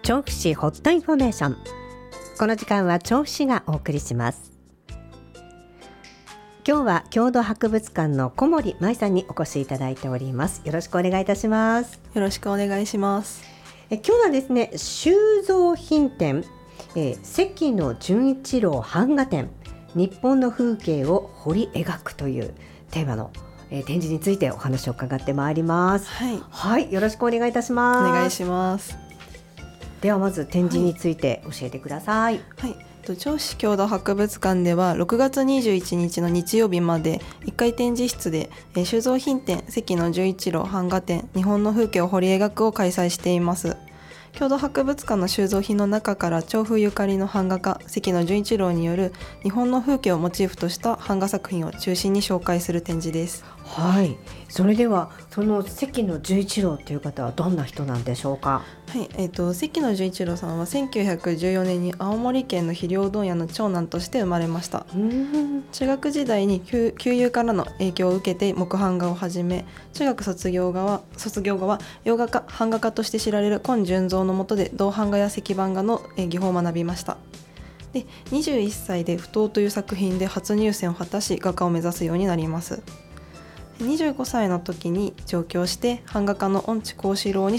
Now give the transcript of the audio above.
調布市ホットインフォメーション。この時間は調布市がお送りします。今日は郷土博物館の小森舞さんにお越しいただいております。よろしくお願いいたします。 よろしくお願いします。 今日はですね、収蔵品展、関野純一郎版画展、日本の風景を彫り描くというテーマの、展示についてお話を伺ってまいります。はい、よろしくお願いいたします。 お願いします。 ではまず展示について教えてください。 調布市郷土博物館では6月21日の日曜日まで1階展示室で収蔵品展関野純一郎版画展日本の風景を彫り描くを開催しています。郷土博物館の収蔵品の中から調布ゆかりの版画家関野純一郎による日本の風景をモチーフとした版画作品を中心に紹介する展示です。 はい、それではその関野純一郎という方はどんな人なんでしょうか。 関野純一郎さんは1914年に青森県の肥料問屋の長男として生まれました。中学時代に旧友からの影響を受けて木版画を始め、中学卒業後は洋画家版画家として知られる今順三の下で銅版画や石版画の技法を学びました。で21歳で不当という作品で初入選を果たし画家を目指すようになります。25歳の時に上京して版画家の恩地幸四郎に